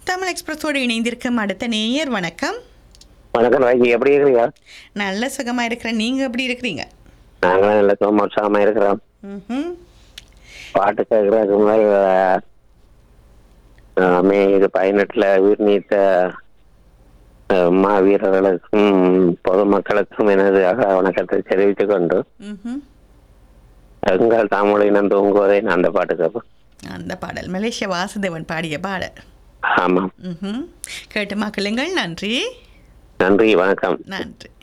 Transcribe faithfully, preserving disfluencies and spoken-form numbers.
தமிழ் எக்ஸ்பிரஸோடு இணைந்திருக்கும் அடுத்த நேயர் வணக்கம். வணக்கம் ராஜி, எப்படி இருக்கிறீங்க? நல்ல சுகமா இருக்கிறேன். நீங்க எப்படி இருக்கிறீங்க? நாங்களும் நல்ல சுகமா உற்சாகமா இருக்கிறோம். ம்ஹும். பாட்டு கேட்கறதுக்கு முன்னாடி அஹ், மே இது பதினெட்டுல உயிர் நீத்த அஹ், மா வீரர்களுக்கும் பொதுமக்களுக்கும் எனது அக வணக்கத்தை தெரிவித்துக் கொண்டு ம்ஹும். எங்கள் தமிழினம் தூங்குவதை நான் அந்த பாட்டு கேட்பேன். அந்த பாடல் மலேசிய வாசுதேவன் பாடிய பாடல். ஆமாம், ம்ஹும். கேட்டு மக்களுங்கள். நன்றி நன்றி, வணக்கம். நன்றி.